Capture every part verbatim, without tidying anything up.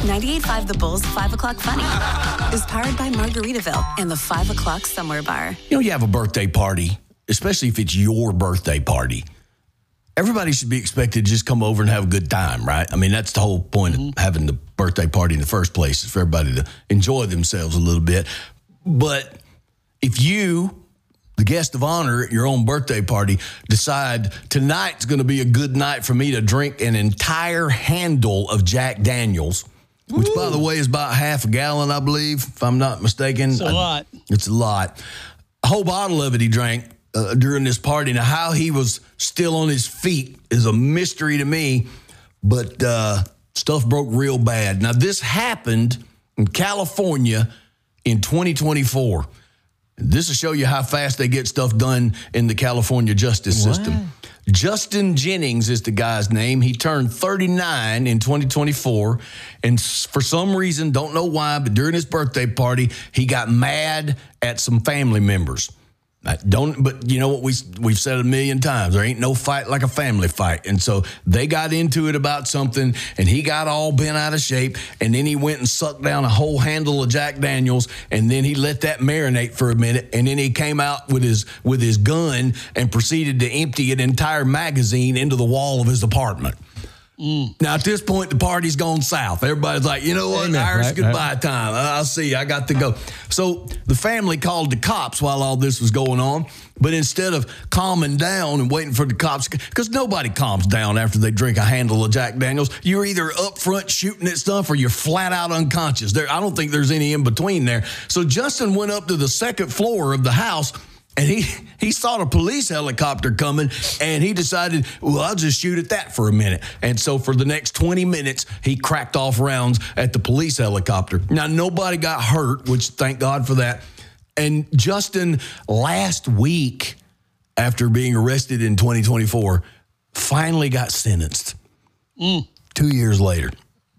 ninety-eight point five The Bull's five o'clock Funny is powered by Margaritaville and the five o'clock Somewhere Bar. You know, you have a birthday party, especially if it's your birthday party. Everybody should be expected to just come over and have a good time, right? I mean, that's the whole point mm-hmm. of having the birthday party in the first place, is for everybody to enjoy themselves a little bit. But if you, the guest of honor at your own birthday party, decide tonight's going to be a good night for me to drink an entire handle of Jack Daniels, which, Ooh. by the way, is about half a gallon, I believe, if I'm not mistaken. It's a lot. I, it's a lot. A whole bottle of it he drank uh, during this party. Now, how he was still on his feet is a mystery to me, but uh, stuff broke real bad. Now, this happened in California in twenty twenty-four. This will show you how fast they get stuff done in the California justice What? system. Justin Jennings is the guy's name. He turned thirty-nine in twenty twenty-four, and for some reason, don't know why, but during his birthday party, he got mad at some family members. I don't, but you know what we, we've said a million times, there ain't no fight like a family fight. And so they got into it about something, and he got all bent out of shape, and then he went and sucked down a whole handle of Jack Daniels, and then he let that marinate for a minute, and then he came out with his with his gun and proceeded to empty an entire magazine into the wall of his apartment. Mm. Now, at this point, the party's gone south. Everybody's like, you know what, Amen, Irish right, goodbye right. time. I'll see, I got to go. So the family called the cops while all this was going on, but instead of calming down and waiting for the cops, because nobody calms down after they drink a handle of Jack Daniels, you're either up front shooting at stuff or you're flat out unconscious. There, I don't think there's any in between there. So Justin went up to the second floor of the house, and he, he saw the police helicopter coming, and he decided, well, I'll just shoot at that for a minute. And so for the next twenty minutes, he cracked off rounds at the police helicopter. Now, nobody got hurt, which thank God for that. And Justin, last week, after being arrested in twenty twenty-four, finally got sentenced mm. two years later.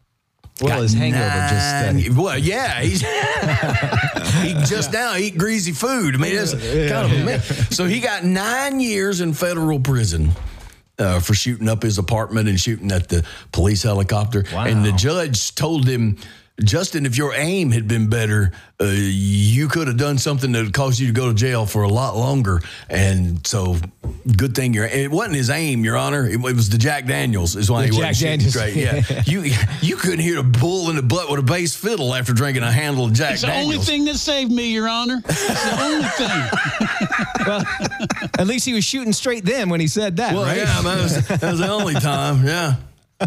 Well, his hangover nine, just... Uh, well, yeah. He's he just now eat greasy food. I mean, it's yeah, kind of a yeah. mess. So he got nine years in federal prison uh, for shooting up his apartment and shooting at the police helicopter. Wow. And the judge told him, Justin, if your aim had been better, uh, you could have done something that would cause you to go to jail for a lot longer. And so, good thing your it wasn't his aim, Your Honor. It, it was the Jack Daniels. Is why The he Jack wasn't Daniels. shooting straight. Yeah, you you couldn't hit a bull in the butt with a bass fiddle after drinking a handle of Jack It's the Daniels. only thing that saved me, Your Honor. It's the only thing. well, at least he was shooting straight then when he said that, Well, right? yeah, man, that was, that was the only time. Yeah.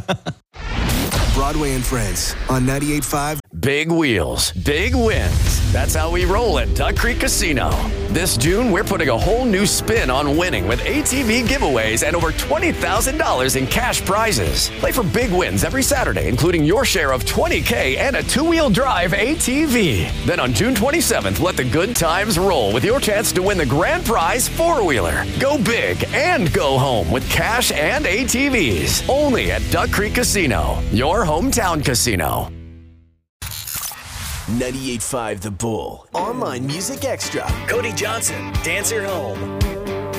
Broadway and Friends on ninety-eight point five. Big wheels, big wins. That's how we roll at Duck Creek Casino. This June, we're putting a whole new spin on winning with A T V giveaways and over twenty thousand dollars in cash prizes. Play for big wins every Saturday, including your share of twenty K and a two-wheel drive A T V. Then on June twenty-seventh, let the good times roll with your chance to win the grand prize four-wheeler. Go big and go home with cash and A T Vs. Only at Duck Creek Casino, your hometown casino. ninety-eight point five The Bull. Online Music Extra. Cody Johnson, Dancer Home.